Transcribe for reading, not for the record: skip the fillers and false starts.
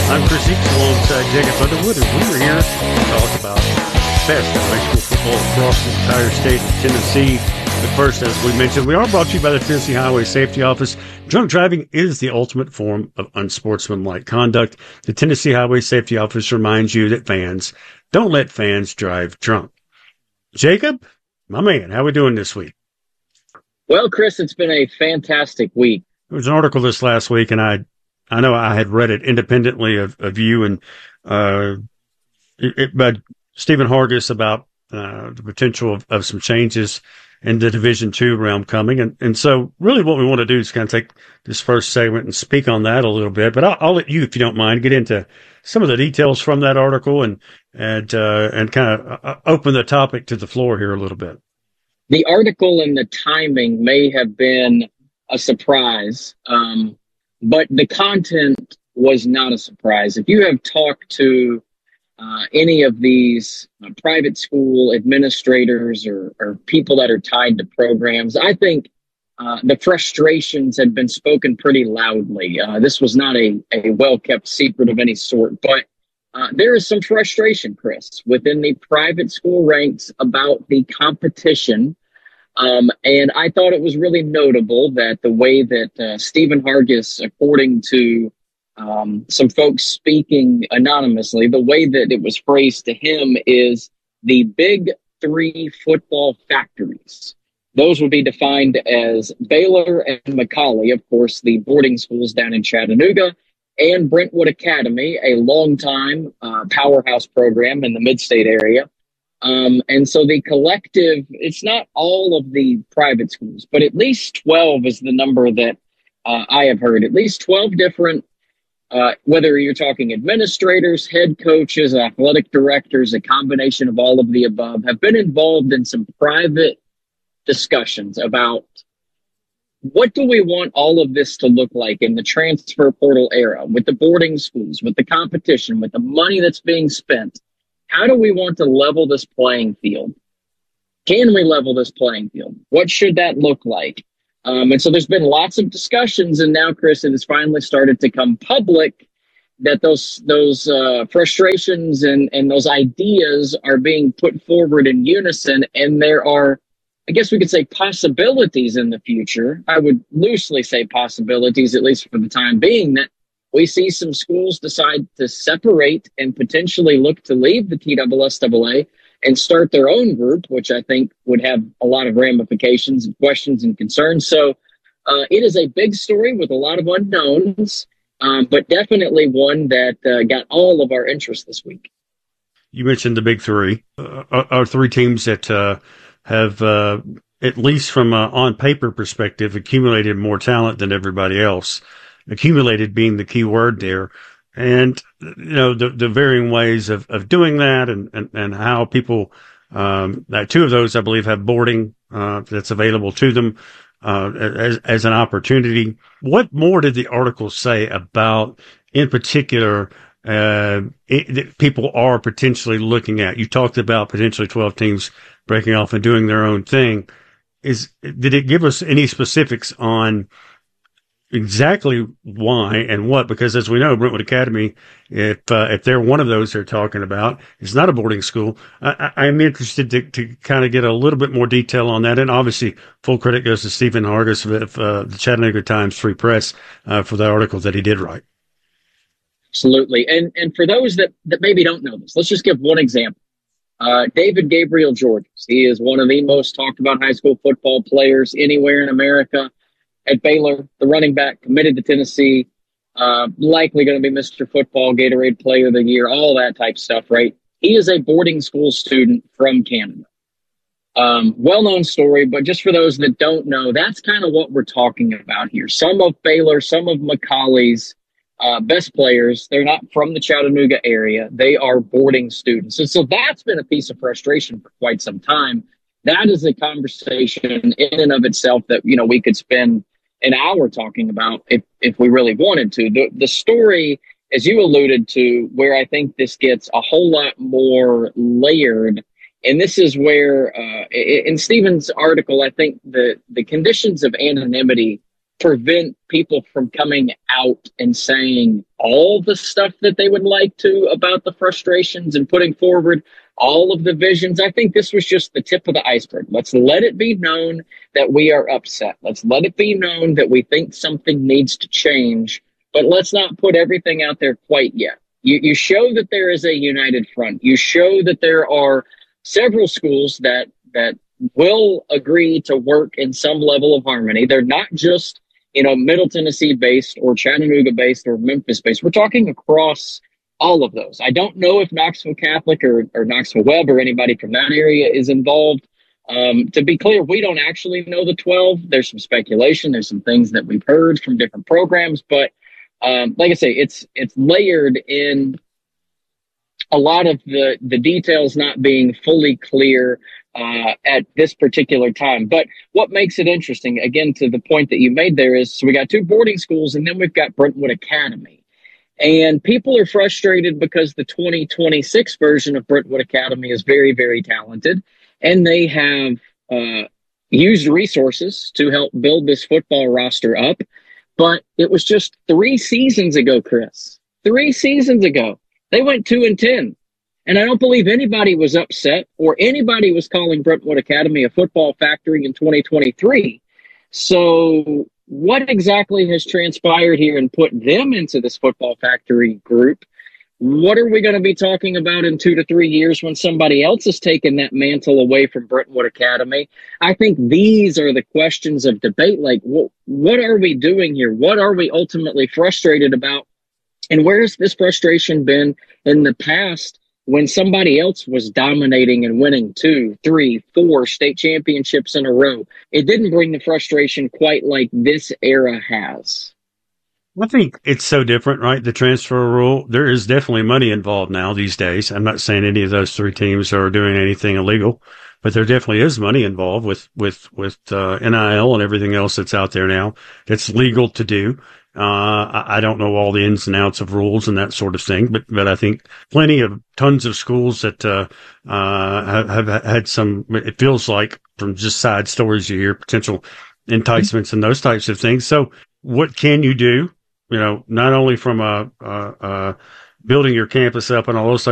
I'm Chris Eakes alongside Jacob Underwood, and we're here to talk about best in high school football across the entire state of Tennessee. But first, as we mentioned, we are brought to you by the Tennessee Highway Safety Office. Drunk driving is the ultimate form of unsportsmanlike conduct. The Tennessee Highway Safety Office reminds you that fans don't let fans drive drunk. Jacob, my man, how are we doing this week? Well, Chris, it's been a fantastic week. There was an article this last week, and I know I had read it independently of you and by Stephen Hargis about the potential of some changes in the Division II realm coming. And so really what we want to do is kind of take this first segment and speak on that a little bit. But I'll let you, if you don't mind, get into some of the details from that article and kind of open the topic to the floor here a little bit. The article and the timing may have been a surprise, but the content was not a surprise. If you have talked to any of these private school administrators or people that are tied to programs, I think the frustrations had been spoken pretty loudly. This was not a well-kept secret of any sort, but there is some frustration, Chris, within the private school ranks about the competition. And I thought it was really notable that the way that Stephen Hargis, according to some folks speaking anonymously, the way that it was phrased to him is the big three football factories. Those would be defined as Baylor and McCallie, of course, the boarding schools down in Chattanooga, and Brentwood Academy, a longtime powerhouse program in the mid-state area. And so the collective, it's not all of the private schools, but at least 12 is the number that I have heard. At least 12 different, whether you're talking administrators, head coaches, athletic directors, a combination of all of the above, have been involved in some private discussions about what do we want all of this to look like in the transfer portal era, with the boarding schools, with the competition, with the money that's being spent. How do we want to level this playing field? Can we level this playing field? What should that look like? And so there's been lots of discussions, and now, Chris, it has finally started to come public that those frustrations and those ideas are being put forward in unison, and there are, I guess we could say, possibilities in the future. I would loosely say possibilities, at least for the time being, that we see some schools decide to separate and potentially look to leave the TSSAA and start their own group, which I think would have a lot of ramifications and questions and concerns. So it is a big story with a lot of unknowns, but definitely one that got all of our interest this week. You mentioned the big three, our three teams that have, at least from an on-paper perspective, accumulated more talent than everybody else. Accumulated being the key word there. And, you know, the varying ways of doing that and how people, two of those, I believe, have boarding, that's available to them, as an opportunity. What more did the article say about, in particular, that people are potentially looking at? You talked about potentially 12 teams breaking off and doing their own thing. Did it give us any specifics on exactly why and what? Because as we know, Brentwood Academy, if they're one of those they're talking about, it's not a boarding school. I'm interested to kind of get a little bit more detail on that. And obviously, full credit goes to Stephen Hargis of the Chattanooga Times Free Press for the article that he did write. Absolutely. And for those that maybe don't know this, let's just give one example. David Gabriel Georges. He is one of the most talked about high school football players anywhere in America. At Baylor, the running back, committed to Tennessee, likely going to be Mr. Football, Gatorade Player of the Year, all that type stuff, right? He is a boarding school student from Canada. Well-known story, but just for those that don't know, that's kind of what we're talking about here. Some of Baylor, some of McCallie's best players, they're not from the Chattanooga area. They are boarding students. And so that's been a piece of frustration for quite some time. That is a conversation in and of itself that, you know, we could spend an hour talking about if we really wanted to. The story, as you alluded to, where I think this gets a whole lot more layered, and this is where, in Stephen's article, I think the conditions of anonymity prevent people from coming out and saying all the stuff that they would like to about the frustrations and putting forward all of the visions. I think this was just the tip of the iceberg. Let's let it be known that we are upset. Let's let it be known that we think something needs to change, but let's not put everything out there quite yet. You show that there is a united front. You show that there are several schools that will agree to work in some level of harmony. They're not just, Middle Tennessee based or Chattanooga based or Memphis based. We're talking across all of those. I don't know if Knoxville Catholic or Knoxville Webb or anybody from that area is involved. To be clear, we don't actually know the 12. There's some speculation. There's some things that we've heard from different programs, but like I say, it's layered in a lot of the details not being fully clear at this particular time. But what makes it interesting, again, to the point that you made there, is so we got two boarding schools and then we've got Brentwood Academy. And people are frustrated because the 2026 version of Brentwood Academy is very, very talented. And they have used resources to help build this football roster up. But it was just 3 seasons ago, Chris. 3 seasons ago. They went 2-10. And I don't believe anybody was upset or anybody was calling Brentwood Academy a football factory in 2023. So what exactly has transpired here and put them into this football factory group? What are we going to be talking about in 2 to 3 years when somebody else has taken that mantle away from Brentwood Academy? I think these are the questions of debate. Like, what are we doing here? What are we ultimately frustrated about? And where's this frustration been in the past when somebody else was dominating and winning 2, 3, 4 state championships in a row? It didn't bring the frustration quite like this era has. I think it's so different, right? The transfer rule. There is definitely money involved now these days. I'm not saying any of those 3 teams are doing anything illegal, but there definitely is money involved with NIL and everything else that's out there now. That's legal to do. I don't know all the ins and outs of rules and that sort of thing, but I think tons of schools that, have had some, it feels like from just side stories you hear, potential enticements and those types of things. So what can you do? Not only from building your campus up and all those